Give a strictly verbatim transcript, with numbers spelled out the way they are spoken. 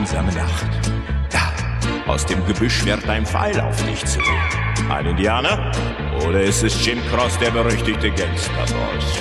einsame Nacht. Da, aus dem Gebüsch schwirrt ein Pfeil auf dich zu. Ein Indianer? Oder ist es Jim Cross, der berüchtigte Gangsterboss?